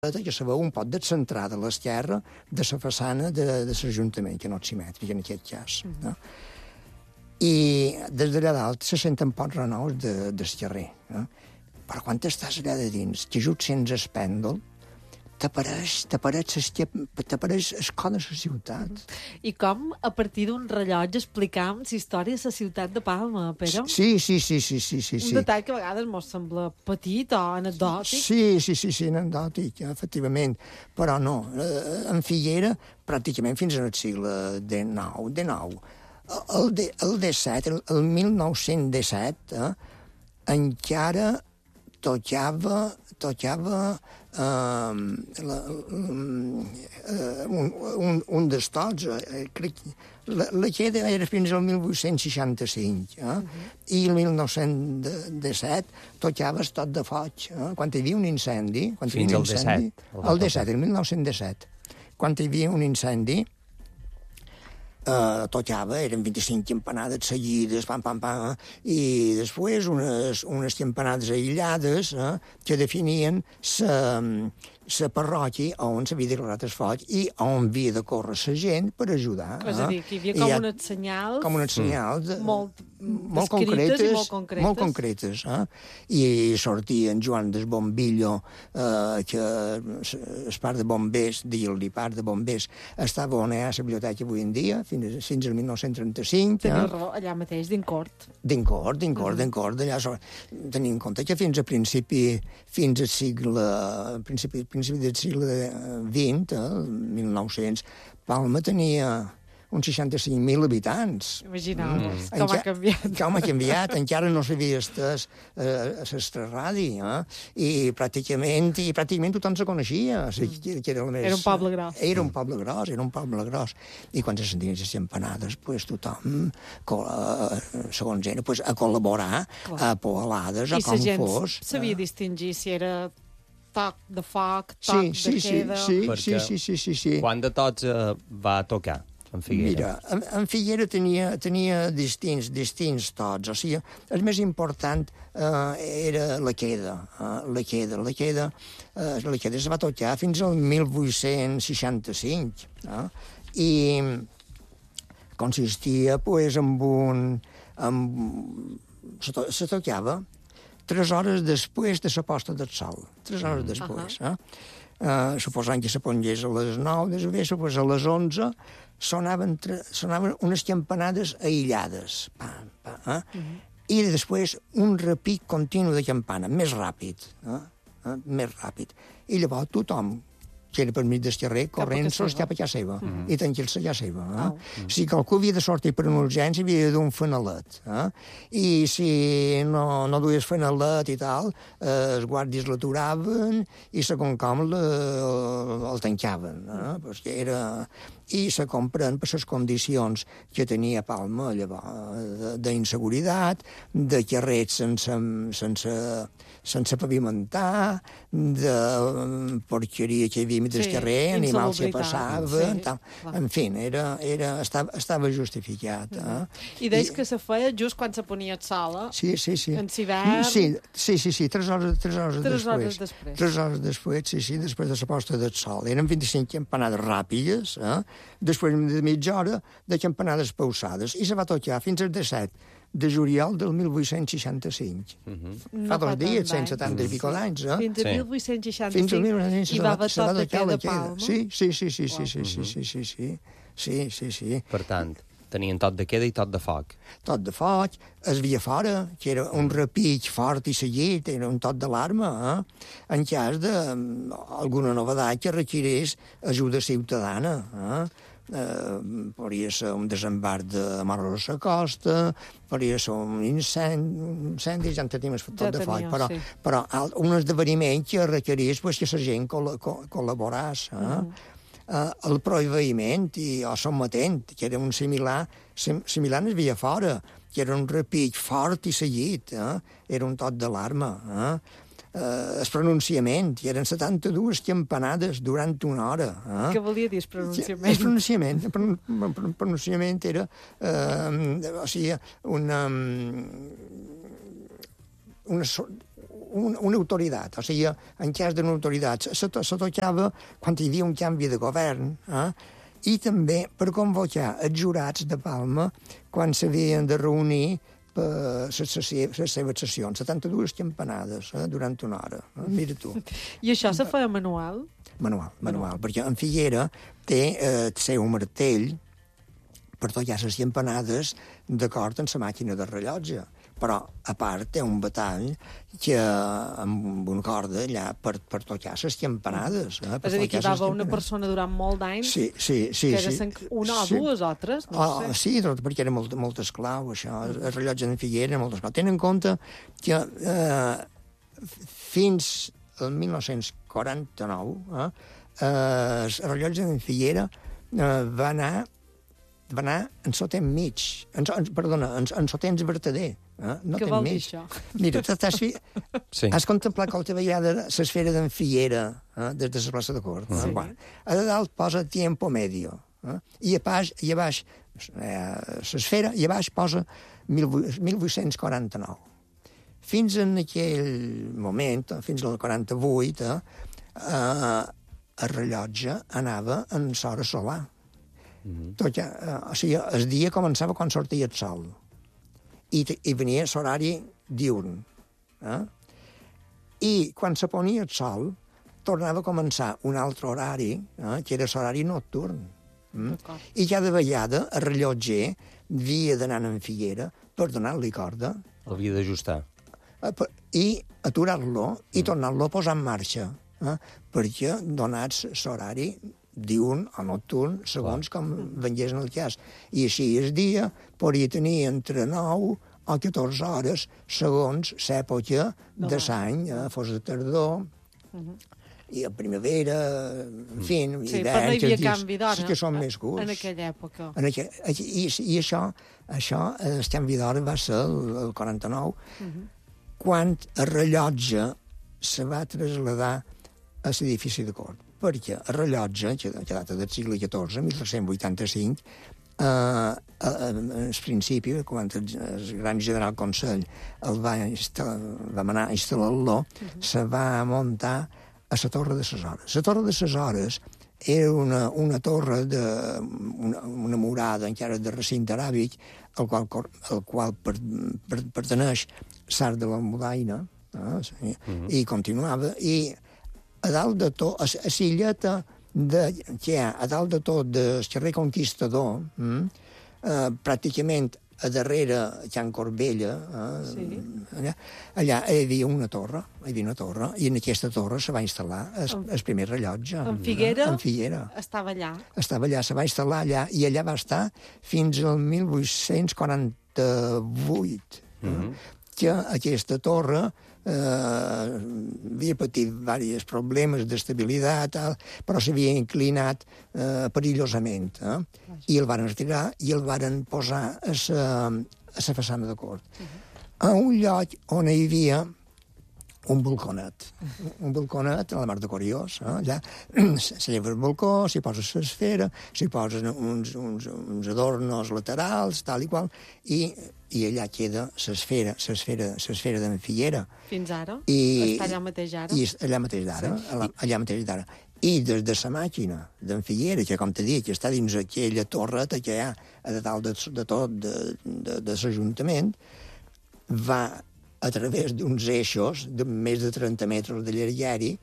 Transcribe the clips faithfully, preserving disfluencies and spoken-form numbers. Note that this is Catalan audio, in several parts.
que se veu un pot descentrada a l'esquerra de la façana de, de l'Ajuntament, que no és simètrica en aquest cas. Mm -hmm. no? I des d'allà dalt se senten pocs renous de, del carrer. No? Però quan estàs allà de dins, que just sents el pèndol, t'apareix, t'apareix, t'apareix el cor de la ciutat. Mm -hmm. I com, a partir d'un rellotge, explicam la història de la ciutat de Palma, Pere? Sí, sí, sí, sí, sí, sí. Un detall que a vegades mos sembla petit o anecdòtic. Sí, sí, sí, sí, anecdòtic, efectivament. Però no, en Figuera, pràcticament fins al segle dinou, dinou. El, de, el disset, el, el mil nou-cents disset, eh, encara tocava, tocava eh, la, eh, un, un, un dels tots, eh, crec, la, la queda era fins al mil vuit-cents seixanta-cinc, eh? Uh -huh. I el mil nou-cents disset tocava el tot de foig, eh? Quan hi havia un incendi... Quan fins al disset. El disset, el mil nou-cents disset. Quan hi havia un incendi, Uh, tocava, eren vint-i-cinc campanades seguides, pam, pam, pam, i després unes, unes campanades aïllades eh, que definien la parròquia on s'havia declarat el foc i on havia de córrer la gent per ajudar. És a dir, que hi havia com ha, unes senyals... Com unes senyals... Mm. Molt, molt concretes, i molt concretes. Molt concretes eh? I sortien Joan des Bombillo, eh, que el part de bombers, dir-li part de bombers, estava on hi ha la biblioteca avui en dia, fins, fins al mil nou-cents trenta-cinc. Teniu eh? raó, allà mateix, d'Incort. D'Incort, d'Incort, uh -huh. d'Incort. Allà, tenim en compte que fins a principi, fins al segle, principi, principi del segle vint, el mil nou-cents, Palma tenia uns seixanta-cinc mil habitants. Imagineu-vos mm. com Enca ha canviat. Com ha canviat, encara no s'havia estès a l'Estraradi, eh? I pràcticament, i pràcticament tothom se coneixia. O sigui, que, que era, el més, era un poble gros. Era un poble gros, era un poble gros. I quan se sentien les campanades, pues, tothom, segons era, pues, a col·laborar, clar. A poalades, a com fos. I la gent sabia distingir si era toc de foc, toc sí, de sí, queda... Sí, sí, sí, sí, sí, sí. Quant de tots uh, va tocar? En Figuera. Mira, en, en Figuera tenia, tenia distints, distints tots. O sigui, el més important eh, era la queda. Eh, la queda, la queda, eh, la queda es va tocar fins al mil vuit-cents seixanta-cinc. Eh? I consistia, pues, en un... En, se, to, se tocava tres hores després de la posta del sol. Tres hores mm. després. Uh -huh. eh? Uh, suposant que se pongés a les nou de la vespre, pues a les onze sonaven, sonaven unes campanades aïllades. Pam, pam, eh? Uh -huh. I després un repic continu de campana, més ràpid. Eh? Eh? Més ràpid. I llavors tothom que era per mig del carrer, corrent-se cap a casa seva, uh -huh. i tanquir-se a casa seva. Eh? Uh -huh. Si qualcú havia de sortir per una urgència, havia de dur un fanalet. Eh? I si no, no duies fanalet i tal, eh, els guàrdies l'aturaven i segons com el, el tancaven. Eh? Perquè era... I se comprèn per les condicions que tenia Palma, llavors, d'inseguretat, de carrers sense, sense, sense pavimentar, de porqueria que hi havia mig del sí, carrer, animals que passaven, sí, tal. En fi, era, era, estava, estava justificat. Eh? I deies I, que se feia just quan se ponia el sol, eh? Sí, sí, sí. En hivern... Sí, sí, sí, sí, tres hores, tres hores tres després. Hores després. Tres hores després, sí, sí, després de la posta del sol. Eren vint-i-cinc campanades ràpides, eh? Després de mitja hora de campanades pausades, i se va tocar fins al disset de juliol del mil vuit-cents seixanta-cinc. Uh -huh. Fa no dos dies, cent setanta i pico d'anys, eh? Fins al sí. mil vuit-cents seixanta-cinc, fins al mil vuit-cents seixanta-cinc, i va haver tot de queda Palma. Sí, sí, sí, sí, sí, sí, sí, sí, sí, sí, sí, sí, sí. Per tant, tenien tot de queda i tot de foc. Tot de foc, es via fora, que era un repic fort i seguit, era un tot d'alarma, eh? En cas d'alguna novedat que requerís ajuda ciutadana, eh? Uh, podria ser un desembarc de Maros a la costa, podria ser un incendi, un incendi ja en tenim tot ja de foc, però, sí. però un esdeveniment que requerís pues, que la gent col col col·laboràs. Eh? Uh -huh. uh, el proveïment i el sotmetent, que era un similar, sim, similar es via fora, que era un repic fort i seguit, eh? Era un tot d'alarma. Eh? Uh, el pronunciament, i eren setanta-dues campanades durant una hora. Eh? Què volia dir el pronunciament? El pronunciament, el pronunciament era uh, o sigui, una, una, un, una autoritat, o sigui, en cas d'una autoritat, se, to, se tocava quan hi havia un canvi de govern, eh? I també per convocar els jurats de Palma quan s'havien de reunir per les seves sessions, setanta-dues campanades eh, durant una hora. Eh? Mira tu. I això se feia manual? Manual, manual, perquè en Figuera té eh, el seu martell per tocar les campanades d'acord amb la màquina de rellotge. Però, a part, té un batall que, amb una corda allà per, per tocar les campanades. Eh, És a dir, que hi va una persona durant molt d'anys, sí, sí, sí, que era sí. una o sí. dues o tres, no oh, sé. Sí, perquè era molt, molt esclau, això. El rellotge de Figuera era molt esclau. Tenen en compte que eh, fins al mil nou-cents quaranta-nou eh, eh, el rellotge de Figuera eh, va anar va anar en sotent mig, en, en, perdona, en, en sotent vertader. Eh? No Què vol dir mig. això? Mira, t'has fi... Sí. has contemplat qualque vegada l'esfera d'en Figuera, eh? des de la plaça de Cort. Sí. Eh? Bueno, a dalt posa tiempo medio. Eh? I, a baix, I a baix, eh, l'esfera, i a baix posa mil vuit-cents quaranta-nou. Fins en aquell moment, fins al quaranta-vuit, eh, eh, el rellotge anava en l'hora solar. Mm-hmm. Tot, eh, o sigui, el dia començava quan sortia el sol i, i venia l'horari diurn. Eh? I quan se ponia el sol tornava a començar un altre horari, eh, que era l'horari nocturn. Mm? I cada vegada el rellotger havia d'anar en Figuera per donar-li corda. L'havia d'ajustar. Eh, I aturar-lo i tornar-lo a posar en marxa. Eh? Perquè donats l'horari diurn o nocturn, segons Clar. com vengués en el cas. I així el dia podria tenir entre nou o catorze hores, segons l'època no. de l'any, eh, fos de tardor, uh-huh. i a primavera, en fi, sí, hivern, però no hi havia canvi d'hora sí que són més curts. En aquella època. En aquell, i, I això, això, el canvi d'hora va ser el, el quaranta-nou, uh-huh. quan el rellotge se va traslladar a l'edifici de Cort. Perquè el rellotge, que, que data del segle catorze, mil tres-cents vuitanta-cinc, eh, eh, en el principi, quan el, el gran general Consell el va, va manar a instal·lar-lo, uh-huh. se va muntar a la Torre de ses Hores. La Torre de ses Hores era una, una torre, de, una, una murada encara de recinte aràbic, al qual, al qual per, per, perteneix l'art de la Mudaina, eh, sí, uh-huh. i continuava, i a dalt de tot, a la silleta de, que hi ha a dalt de tot del carrer Conquistador, mm, eh, pràcticament a darrere Can Corbella, eh, sí. allà, allà hi havia una torre, hi havia una torre, i en aquesta torre se va instal·lar el, el primer rellotge. En Figuera? En Figuera. Estava allà? Estava allà, se va instal·lar allà, i allà va estar fins al mil vuit-cents quaranta-vuit, mm-hmm. eh, que aquesta torre eh, havia patit diversos problemes d'estabilitat, però s'havia inclinat eh, perillosament. Eh? I el van retirar i el van posar a la façana de Cort. Uh-huh. A un lloc on hi havia un balconet. Uh-huh. Un balconet a la mar de Coriós. Eh? Allà se lleva el balcó, s'hi posa l'esfera, s'hi posen uns, uns, uns adornos laterals, tal i qual, i i allà queda l'esfera, l'esfera, l'esfera d'en Figuera. Fins ara? I, està allà mateix ara? I allà mateix d'ara, sí. allà mateix d'ara. I des de la màquina d'en Figuera, que com t'he dit, que està dins aquella torreta que hi ha a dalt de, de tot de, de, de l'Ajuntament, va a través d'uns eixos de més de trenta metres de llargària,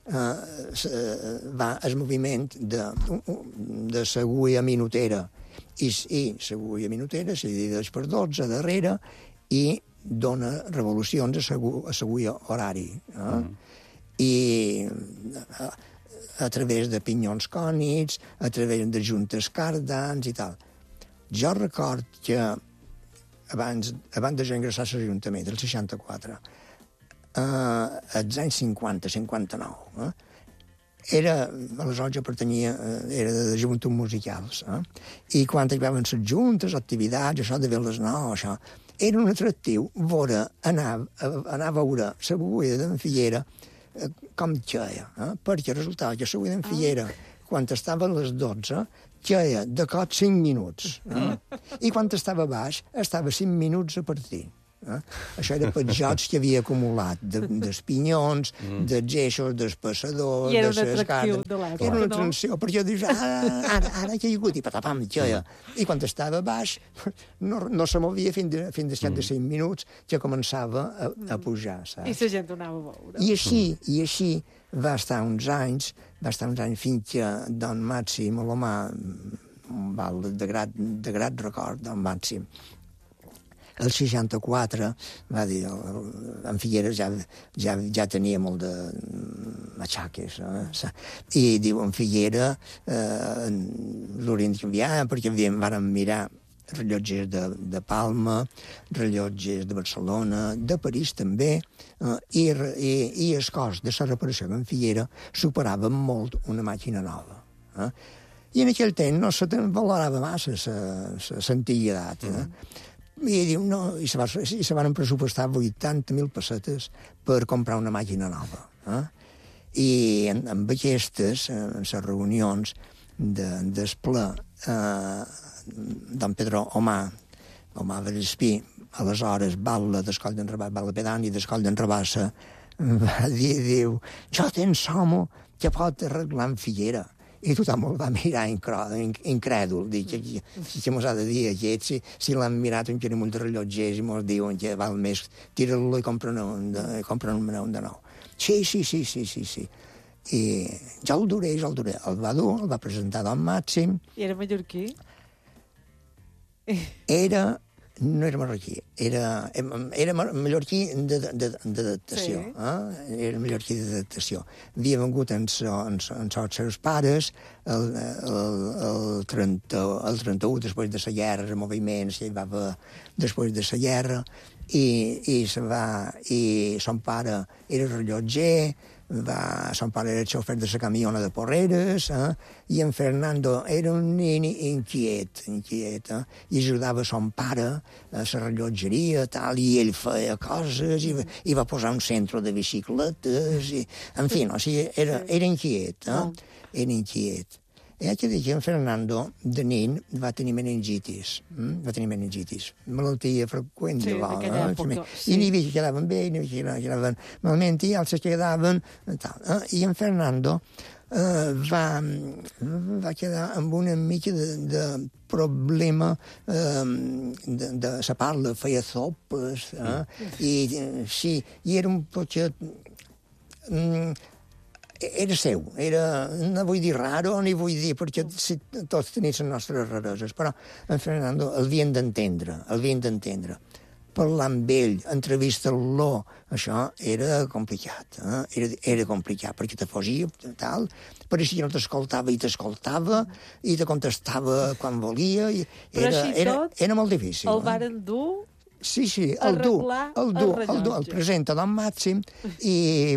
eh, va el moviment de, de l'agulla minutera, i, i l'agulla minutera se divideix per dotze darrere i dona revolucions a l'agulla horari. Eh? Mm. I a, a través de pinyons cònics, a través de juntes cardans i tal. Jo record que abans, abans de jo ingressar a l'Ajuntament, el seixanta-quatre, eh, als anys cinquanta, cinquanta-nou, eh, era, aleshores jo pertanyia, era de joventuts musicals, eh? I quan hi veuen les juntes, activitats, això de veure les nou, això, era un atractiu veure, anar, anar a veure la bulla d'en Figuera eh, com queia, eh? Perquè resultava que la bulla d'en Figuera, quan estava a les dotze, queia de cop cinc minuts, eh? I quan estava baix, estava cinc minuts a partir. Eh? Això era pels jocs que havia acumulat, de, dels pinyons, mm. dels eixos, dels passadors... I era de un les atractiu cartes. de l'època, Era una no? atracció, perquè dius, ah, ara, ara que hi ha hagut, i patapam, xoia. I quan estava baix, no, no se movia fins de, fins de setanta-cinc mm. minuts, que començava a, a pujar, saps? I la gent ho anava a veure. I així, mm. i així va estar uns anys, va estar uns anys fins que Don Màxim Alomà, un val de grat, de grat record, Don Màxim, el seixanta-quatre, va dir, en Figueres ja, ja, ja tenia molt de matxaques, eh? I diu, en Figuera eh, l'haurien de canviar, perquè havíem, vàrem mirar rellotges de, de Palma, rellotges de Barcelona, de París també, eh, i, i, i el cost de la reparació d'en Figuera superava molt una màquina nova. Eh? I en aquell temps no se valorava massa l'antiguitat. Eh? Mm. I diu, no, i se, va, i se van pressupostar vuitanta mil pessetes per comprar una màquina nova. Eh? I en, amb aquestes, en les reunions de, del ple, eh, don Pedro Omà, Omà Vallespí, aleshores batlle d'Escoll d'en Rabassa, batlle pedani d'Escoll d'en Rabassa, va dir, diu, jo tens homo que pot arreglar en Figuera. I tothom el va mirar incrèdul. Dic, que mos ha de dir aquest, si, si l'han mirat un querimull de rellotgers i mos diuen que val més, tira-lo i compra un de nou. Sí, sí, sí, sí, sí, sí. I jo el duré, jo el duré. El va dur, el va presentar Don Màxim. I era mallorquí? Era... No era marroquí, era, era mallorquí d'adaptació. Sí. Eh? Era mallorquí d'adaptació. Havia vengut amb, so, amb, so, amb els seus pares el, el, el, trenta, el trenta-u, després de la guerra, els moviments que hi va haver després de la guerra, i, i, se va, i son pare era rellotger, va, son pare era el xofer de la camiona de Porreres, eh? I en Fernando era un nen inquiet, inquiet, eh? I ajudava son pare a la rellotgeria, tal, i ell feia coses, i, i va posar un centre de bicicletes, i, en fi, no, o sigui, era, era inquiet, eh? Era inquiet. I haig de dir que en Fernando, de nen, va tenir meningitis. Mm? Va tenir meningitis. Malaltia freqüent. Sí, de d'aquella època. Sí. I n'hi havia que quedaven bé, n'hi havia que quedaven malament, i altres que quedaven... Tal, eh? I en Fernando eh, va, va quedar amb una mica de, de problema eh, de, de sa parla, feia sopes, eh? I sí, i era un potxet... Mm, era seu, era, no vull dir raro, ni vull dir, perquè si, tots tenim les nostres rareses, però en Fernando el havien d'entendre, el havien d'entendre. Parlar amb ell, entrevistar-lo, això era complicat, eh? era, era complicat, perquè te fosia, tal, pareixia que no t'escoltava i t'escoltava, i te contestava quan volia, i era, era, era molt difícil. El varen dur... Sí, sí, el du, el du, el du, el presenta Don Màxim i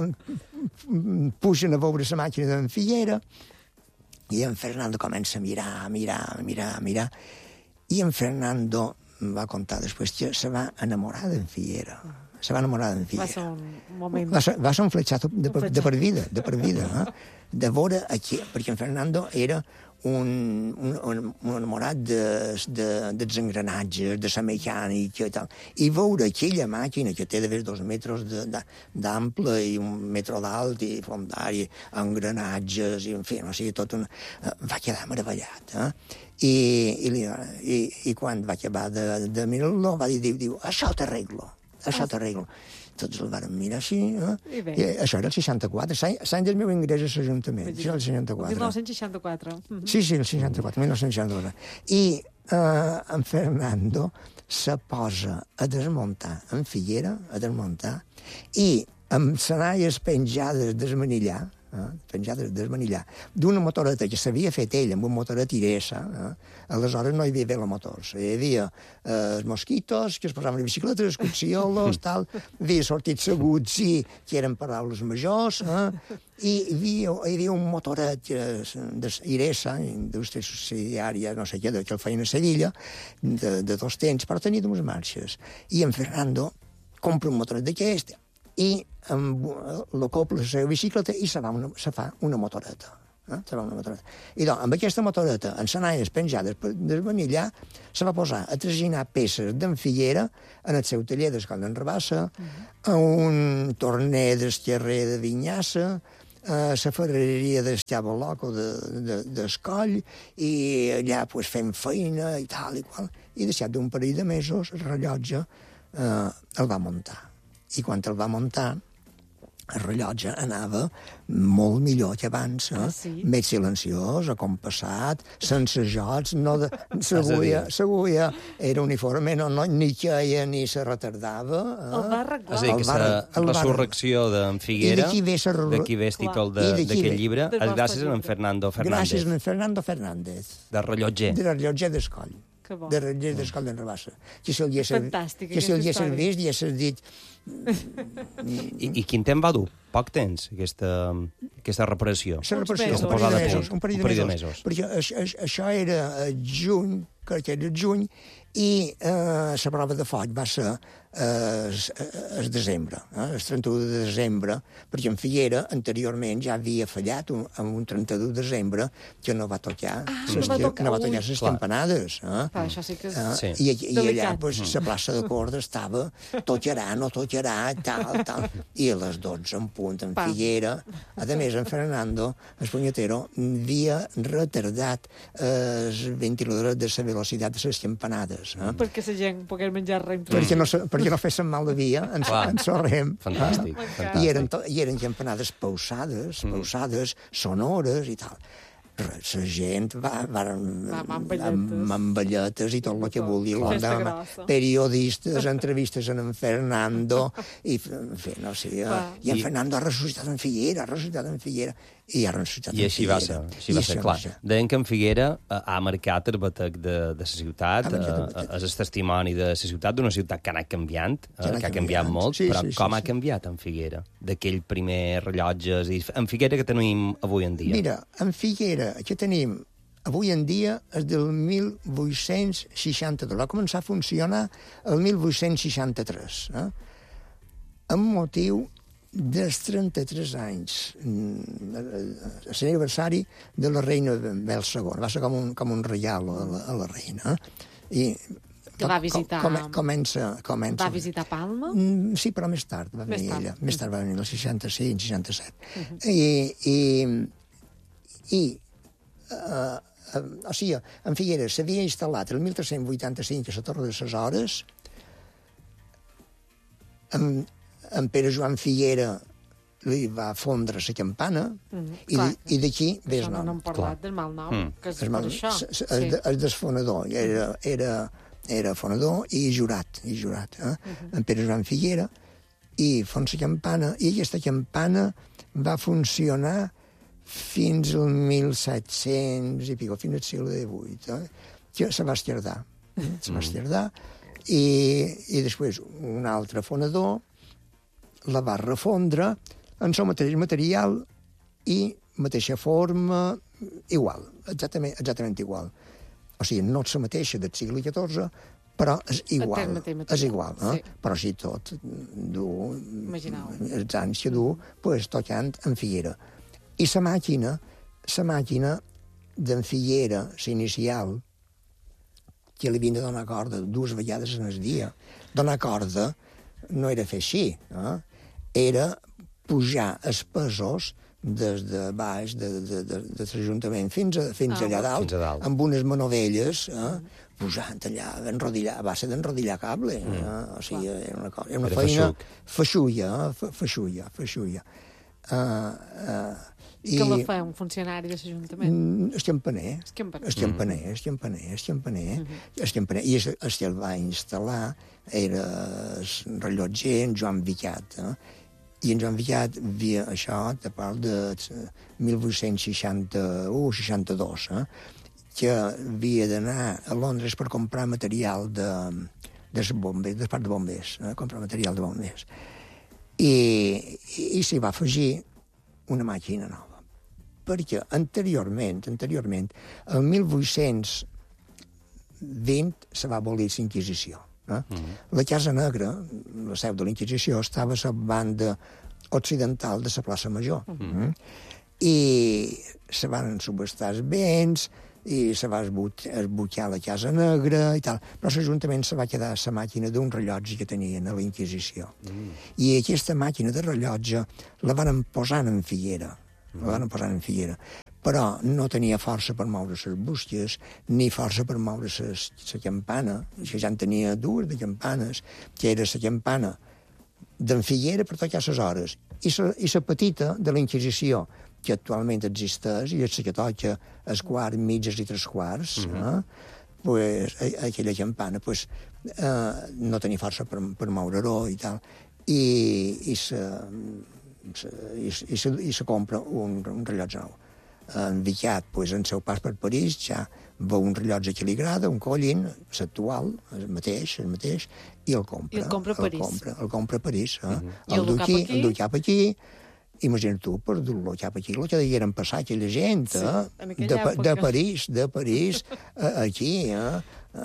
pugen a veure la màquina d'en Figuera i en Fernando comença a mirar, a mirar, a mirar, a mirar, i en Fernando va contar després que se va enamorar d'en Figuera. Se va enamorar d'en Figuera. Va ser un moment... Va ser, va ser un fletxat de, de, de per vida, de per vida, eh? De veure aquí, perquè en Fernando era un, un, un, un enamorat de, de, dels engranatges, de la mecànica i tal. I veure aquella màquina que té d'haver dos metres d'ample i un metre d'alt i fondari, engranatges, i en fi, no sigui, tot una... Va quedar meravellat, eh? I, i, li, i, i quan va acabar de, de mirar-lo, va dir, diu, diu, això t'arreglo, això t'arreglo. Tots el varen mirar així, eh? I bé. I això era el seixanta-quatre, l'any del meu ingrés a l'Ajuntament, això era el seixanta-quatre. mil nou-cents seixanta-quatre. Sí, sí, el seixanta-quatre, mil nou-cents seixanta-quatre. I eh, en Fernando se posa a desmuntar en Figuera, a desmuntar, i amb senalles penjades desmanillar, eh, penjades desmanillar, d'una motoreta que s'havia fet ell amb un motoret Iresa, eh, aleshores no hi havia la motors, hi havia eh, els mosquitos que es posaven a bicicletes, els cuciolos, tal, havia sortit seguts, sí, que eren paraules majors, eh, i hi havia, hi havia un motoret d'Iresa, indústria subsidiària, no sé què, que el feien a Sevilla, de, de dos temps, però tenia dues marxes. I en Fernando compra un motoret d'aquest i amb l'acopla la seva bicicleta i se, va una, se fa una motoreta. Eh? Se va una motoreta. I doncs, amb aquesta motoreta, en senalles penjades del vanillà, se va posar a traginar peces d'en Figuera en el seu taller d'Escola d'en Rabassa, a un torner d'Esquerrer de Vinyassa, a la ferreria d'Estiava Loco d'Escoll, i allà pues, fent feina i tal i qual. I deixat d'un parell de mesos, el rellotge eh, el va muntar. I quan el va muntar, el rellotge anava molt millor que abans, eh? Ah, sí? Més silenciós, acompassat, sense jocs, no de... S'agulla, s'agulla, era uniforme, no, no, ni queia ni se retardava. Eh? El va arreglar. És a dir, que El va- la el va- resurrecció d'en Figuera, I d'aquí ve sa- d'aquí ve el títol Clar. I de- d'aquí d'aquest ve- llibre, del és vostre gràcies a en llibre. Fernando Fernández, Gràcies a en Fernando Fernández, de rellotger. de rellotger d'Escoll. Que bo. De rellotger d'Escoll d'en Rabassa. Que si el dia Fantàstic, que si el dia aquesta història. servís, ja s'ha dit... I, I quin temps va dur? Poc temps, aquesta, aquesta reparació. La reparació, mesos. un parell de Posada a mesos, punt. un parell Un parell de de mesos. mesos. Perquè això, això- això era a juny, crec que era juny, i eh, la prova de foc va ser eh, el desembre, eh, el trenta-u de desembre, perquè en Figuera anteriorment ja havia fallat un, amb un trenta-u de desembre que no va tocar Ah, les no va que- tocar, no va ui. tocar les Clar. campanades. Eh? Clar, això sí que és... Eh? Sí. I, i allà, Delicat. pues, la plaça de Corda estava tocarà, no tocarà, tal, tal. I a les dotze en punt, en Pam. Figuera, a més, en Fernando, el punyetero, havia retardat eh, el ventilador de la velocitat de les campanades. Eh? Perquè la gent pogués menjar rem. Perquè no, se- perquè no fessin mal de via en, Clar. en sorrem. Fantàstic, M'encanta. fantàstic. I eren, to, I eren campanades pausades, pausades, sonores i tal. La gent va, va, Va, amb amballetes. amb amballetes i tot el que Tot. vulgui. Festa L'home, grossa. periodistes, entrevistes en en Fernando, i, en fi, no sé, eh, Clar. i en I- Fernando ha ressuscitat en Figuera, ha ressuscitat en Figuera, i ha ressuscitat I en així va Figuera. ser, així I va ser, clar. ser. Deien que en Figuera eh, ha marcat el batec de, de la ciutat, Ha marcat el eh, batec. és el testimoni de la ciutat, d'una ciutat que ha anat canviant, eh, Que ha anat que ha canviat canviant. molt, Sí, però sí, sí, com ha sí. canviat en Figuera? D'aquell primer rellotges, i en Figuera que tenim avui en dia. Mira, en Figuera, que tenim avui en dia, és del mil vuit-cents seixanta-dos. Va començar a funcionar el mil vuit-cents seixanta-tres, eh? amb motiu dels trenta-tres anys, mm, l'aniversari de la reina Bel segona. Va ser com un, com un reial a la, a la reina. Eh? I Que va visitar- Com, com, comença, comença... Va visitar Palma? Mm, sí, però més tard va Més venir tard. ella. Més tard va venir el seixanta-cinc, seixanta-set. I, i, i uh, uh, o sigui, en Figueres s'havia instal·lat el mil tres-cents vuitanta-cinc a la Torre de les Hores. En, en Pere Joan Figuera li va fondre la campana Mhm, i, clar. de- i d'aquí ve el Això no nom. n'hem parlat del mal nom, Mm. que és El, per mal- això. s- s- Sí. el, de- el desfonador era, era, era fonador i jurat, i jurat eh? en Pere Joan Figuera, i fon la campana, i aquesta campana va funcionar fins al mil set-cents i pico, fins al segle divuit, eh? que se va esquerdar. Eh? Se va esquerdar, i, i després un altre fonador la va refondre en el mateix material i mateixa forma, igual, exactament, exactament igual. O sigui, no és la mateixa del segle catorze, però és igual. El mateix material, És igual, eh? sí. Però sí tot, du, Imagineu. els anys que du, pues, tocant en Figuera. I la màquina, la màquina d'en Figuera, l'inicial, que li havien de donar corda dues vegades en el dia. Donar corda no era fer així, eh? Era pujar els pesos des de baix de, de, de, de l'Ajuntament fins, a, fins Ah, allà dalt, fins a dalt. amb unes manovelles, eh? pujant allà, enrodillar, a base d'enrodillar cable. Eh? O sigui, era una, cosa, era una Era feina feixuc. feixulla, eh? Fe- feixulla, feixulla. Uh, uh, I... Que la fa un funcionari de l'Ajuntament? Mm, el campaner. El campaner. El campaner, el campaner, el campaner. El campaner. I el, el que el va instal·lar era el rellotger, en Joan Villat. Eh? I en Joan Villat havia això, de part de mil vuit-cents seixanta-u seixanta-dos, eh? que havia d'anar a Londres per comprar material de, de bombers, de part de bombers, eh? comprar material de bombers. I, i, i s'hi va afegir una màquina nova. Perquè anteriorment, anteriorment, el mil vuit-cents vint se va abolir la Inquisició. Eh? Mm-hmm. La Casa Negra, la seu de la Inquisició, estava a la banda occidental de la plaça Major. Mm-hmm. I se van subestar els béns, i se va esbuchar la Casa Negra i tal, però l'Ajuntament se va quedar la màquina d'un rellotge que tenien a la Inquisició. Mm. I aquesta màquina de rellotge la van posar en Figuera, mm. la van posar en Figuera, però no tenia força per moure les bústies, ni força per moure la campana, que ja en tenia dues de campanes, que era la campana d'en Figuera per tocar les hores, i la petita de la Inquisició, que actualment existeix, i és la que toca els quarts, mitges i tres quarts, mm -hmm. eh? pues, aquella campana pues, eh, no tenia força per, per moure-ho i tal, i, i, se, se, i, i, se, i se compra un, un rellotge nou. En Vicat, pues, en seu pas per París, ja veu un rellotge que li agrada, un collin, l'actual, el mateix, el mateix, i el compra. I el compra a París. El compra, el compra a París. Eh? Mm -hmm. I el du cap aquí? El du cap aquí. Imagina't tu, per dur-lo cap aquí, el que deien passar aquella gent, sí, eh? de, de París, de París, eh, aquí, eh?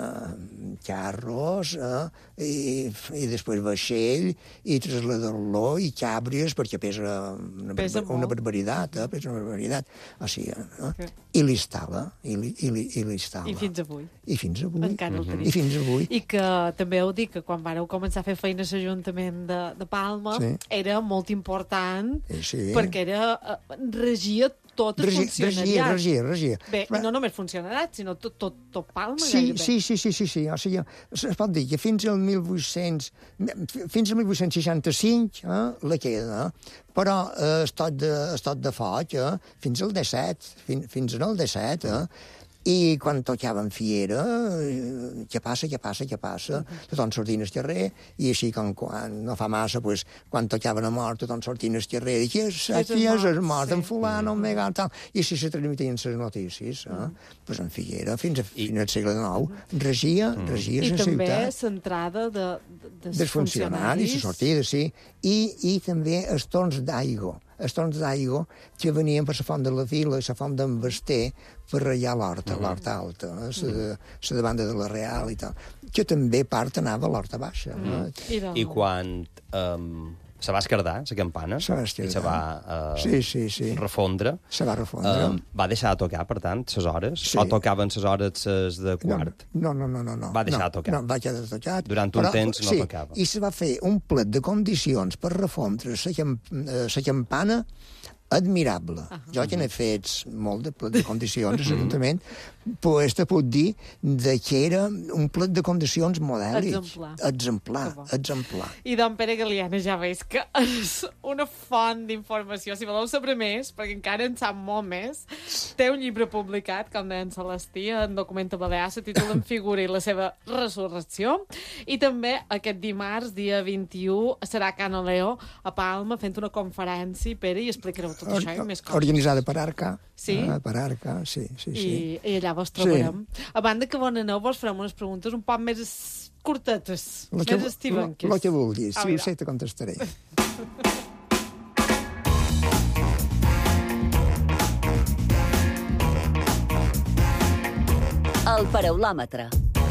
Uh, carros, eh? I, i després vaixell, i trasladar-lo, i càbries, perquè pesa una, pesa una barbaritat, eh? pesa una barbaritat. O sigui, eh? Okay. I l'instal·la, i l'instal·la. I fins avui. I fins avui. Encara el tenim. I fins avui. I que també heu dit que quan vareu començar a fer feina a l'Ajuntament de, de Palma, sí. era molt important, sí, sí. perquè era, regia tot el regia, funcionariat. Regia, regia, regia. Bé, i no només funcionariat, sinó tot, tot, tot Palma, sí, gairebé. Sí, sí, sí, sí, sí. O sigui, es pot dir que fins al mil vuit-cents, fins al mil vuit-cents seixanta-cinc eh, la queda, però eh, es, tot de, es tot de foc eh, fins al disset, fins, fins al disset, eh, i quan tocaven Fiera, eh, què passa, què passa, què passa, tothom sortint al carrer, i així com quan no fa massa, pues, quan tocaven a mort, tothom sortint al carrer, i qui és, aquí és el mort, en fulano, en megal, tal, i així se transmitien les notícies, eh? Mm. Pues en Figuera, fins, a, fins al segle nou, regia, regia la ciutat. I també centrada de, de, dels funcionaris, la sortida, sí, i, i també els torns d'aigua, els torns d'aigua que venien per la font de la Vila i la font d'en Basté per ratllar l'horta, mm. l'horta alta, eh? la, la de banda de la Real i tal, que també part anava a l'horta baixa. Mm. Eh? I, I quan um, se va esquerdar, la campana, se i se va uh, sí, sí, sí. refondre, se va refondre. Uh, va deixar de tocar, per tant, les hores? Sí. O tocaven les hores ses de quart? No, no, no, no. no va deixar no, de tocar? No, va deixar de tocar. Durant un però, temps no sí, tocava. I se va fer un plet de condicions per refondre la campana admirable. Uh -huh. Jo que n'he fet molt de plet de condicions a l'Ajuntament, pues te puc dir que era un plet de condicions modèlic. Exemplar. Exemplar, exemplar. I don Pere Galiana ja veus que és una font d'informació. Si voleu saber més, perquè encara en sap molt més, té un llibre publicat, com deia en Celestí, en Documenta Balear, se titula En figura i la seva resurrecció, i també aquest dimarts, dia vint-i-u, serà a Can Oleo, a Palma, fent una conferència, Pere, i explicareu tot això i més coses. Organitzada per Arca. Sí? Ah, per Arca, sí, sí, sí. I, i allà vos trobarem. Sí. A banda que bon aneu, vos farem unes preguntes un poc més curtetes, lo que, més estivenques. El que vulguis, si ho sé, te contestaré. El paraulòmetre.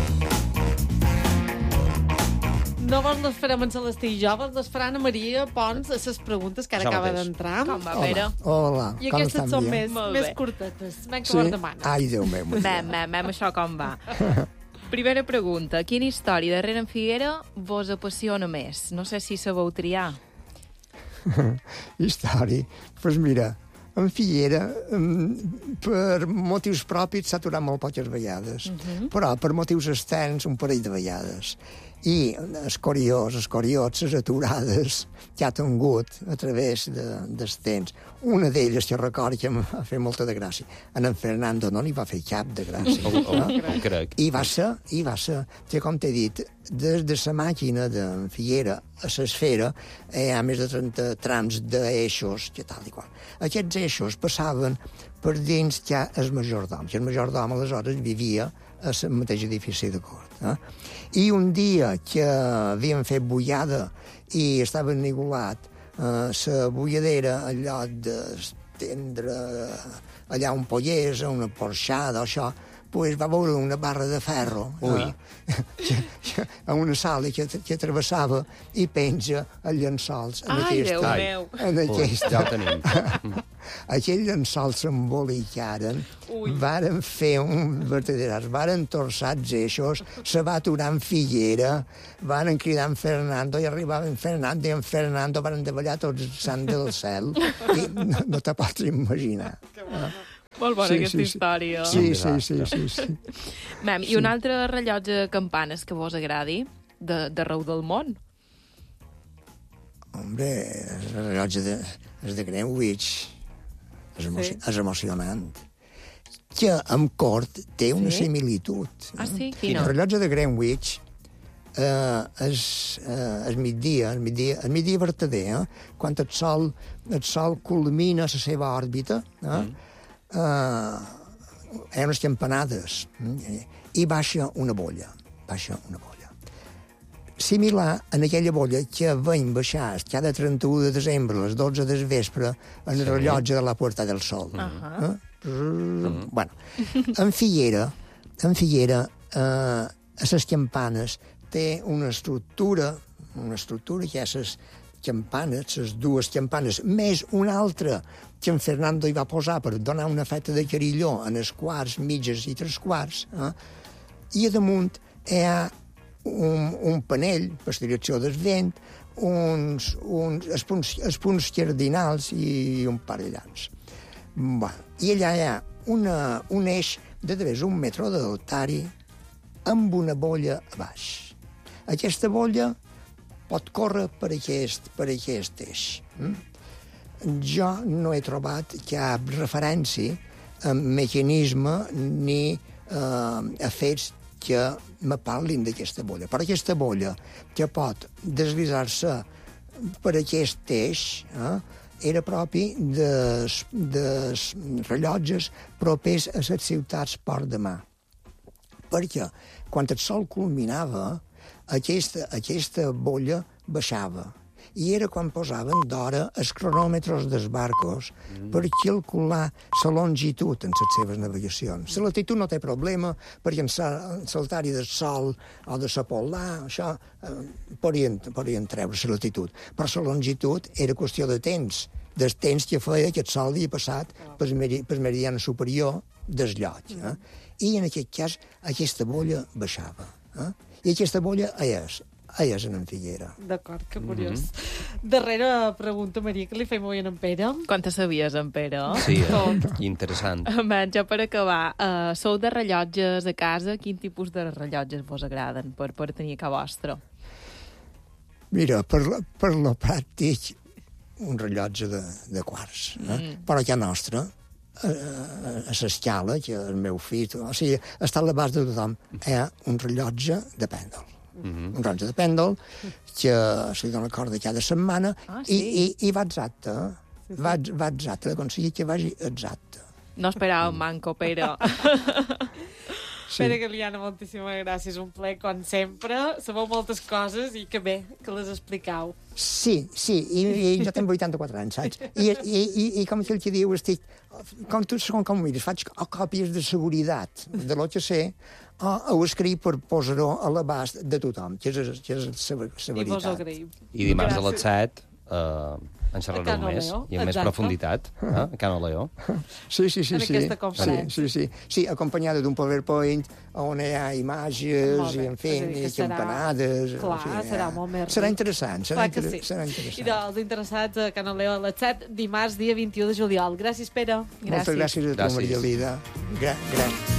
No vos les farem en Celestí i jo, vos les faran a Maria Pons a les preguntes que ara Això acaba mateix. d'entrar. Com va, Pere? Hola, hola. I com aquestes són estan, més, Molt més bé. curtetes. Vinga, Sí? que vos demana. Ai, Déu meu. Mem, mem, mem, això com va. Primera pregunta. Quina història darrere en Figuera vos apassiona més? No sé si sabeu triar. Història. Doncs pues mira, en Figuera, per motius propis, s'ha aturat molt poques vegades, uh -huh. però per motius externs, un parell de vegades. I els curiós, els curiots, les aturades que ha tingut a través de, dels temps. Una d'elles, que recordo que em va fer molta de gràcia. En en Fernando no li va fer cap de gràcia. Oh, oh, no? Crec. I va ser, i va ser, que com t'he dit, des de la màquina de Figuera a l'esfera hi ha més de trenta trams d'eixos, que tal i qual. Aquests eixos passaven per dins que el majordom, que el majordom aleshores vivia a el mateix edifici de cort. Eh? I un dia que havien fet bullada i estava enigulat la eh, bulladera al lloc d'estendre allà un pollesa, una porxada, això, pues va veure una barra de ferro eh, que, a una sala que, que travessava i penja els llençols en Ai, Déu aquesta... meu. En Ui, aquesta... ja ho tenim. Aquells llençols s'embolicaren, varen fer un verdaderàs, varen torçar els eixos, se va aturar en Figuera, varen cridar en Fernando i arribava en Fernando i en Fernando varen davallar tots els sants del cel i no, no te pots imaginar. Molt bona Sí, aquesta sí, sí. història. Sí, Un sí, sí, desastre. sí, sí. Mem, i un altre rellotge de campanes que vos agradi, de, d'arreu del món? Hombre, el rellotge de, el de Greenwich és, emoci Sí. és emocionant. Que amb Cort té una Sí? similitud. Ah, sí? El Quina? rellotge de Greenwich eh, és, eh, és migdia, el migdia, el migdia vertader, eh? Quan el sol, el sol culmina la seva òrbita, eh? Mm. Eh, hi ha unes campanades eh? i baixa una bolla, baixa una bolla. Similar en aquella bolla que veiem baixar cada trenta-u de desembre a les dotze del vespre en el Sí. rellotge de la Puerta del Sol. Uh -huh. Eh? Mm. Bueno, en Figuera, en Figuera, eh, a les campanes té una estructura, una estructura que hi ha les campanes, les dues campanes, més una altra que en Fernando hi va posar per donar un efecte de carilló en els quarts, mitges i tres quarts, eh? I a damunt hi ha un, un panell per la direcció del vent, uns, uns, els, punts, els punts cardinals i un par de llans. Bueno, i allà hi ha una, un eix de través un metre d'altari amb una bolla a baix. Aquesta bolla pot córrer per aquest, per aquest eix. Mm? Jo no he trobat cap referència a mecanisme ni eh, a fets que me parlin d'aquesta bolla. Però aquesta bolla que pot deslizar-se per aquest eix eh, era propi de, de rellotges propers a les ciutats Port de Mar. Perquè quan el sol culminava, aquesta, aquesta bolla baixava. I era quan posaven d'hora els cronòmetres dels barcos mm. per calcular la longitud en les seves navegacions. La latitud no té problema, perquè en l'altari del sol o de la polar, això eh, podien, podien treure la latitud. Però la longitud era qüestió de temps, del temps que feia que el sol havia passat pel meri, meridiana superior del lloc. Eh? I en aquest cas aquesta bolla baixava. Eh? I aquesta bolla és, és en Figuera. D'acord, que curiós. Mm -hmm. Darrera pregunta, Maria, que li fem avui a en Pere. Quantes sabies, en Pere? Sí, eh? Interessant. Ben, ja per acabar, uh, sou de rellotges a casa? Quin tipus de rellotges vos agraden per, per tenir a casa vostra? Mira, per, la, per lo pràctic, un rellotge de, de quarts. Eh? Mm. Però que a nostra, a, a l'escala, que el meu fill, o sigui, està a l'abast de tothom, hi ha un rellotge de pèndol. Mm -hmm. Un rellotge de pèndol que se li dona corda cada setmana ah, sí. i, i, i va exacte. Sí, sí. Va, va exacte, aconseguir que vagi exacte. No esperava un manco, Pere. Sí. Pere Galiana, moltíssimes gràcies. Un ple, com sempre. Sabeu moltes coses i que bé que les expliqueu. Sí, sí, i, i jo tinc vuitanta-quatre anys, saps? I, i, i, i com aquell que diu, estic, com tu, com, com ho mires, faig còpies de seguretat de lo que sé, o ho escric per posar-ho a l'abast de tothom, que és, que és la, la veritat. I vos ho agraïm. I dimarts a les Gràcies. set eh, en xerrareu més Leo, i amb més exacte. profunditat eh, a Cano Leo. Sí, sí, sí. En sí. aquesta Sí, conferència. sí, sí. Sí, acompanyada d'un PowerPoint on hi ha imatges Molt bé. i, en fi, És a dir, que i serà- campanades. Clar, en fi, serà eh, molt més Serà ric. interessant, serà, Clar que inter sí. serà I interessant. dels interessats a Cano Leo a les set, dimarts, dia vint-i-u de juliol. Gràcies, Pere. Moltes gràcies a tu, Gràcies. Maria Lida. Gra gràcies.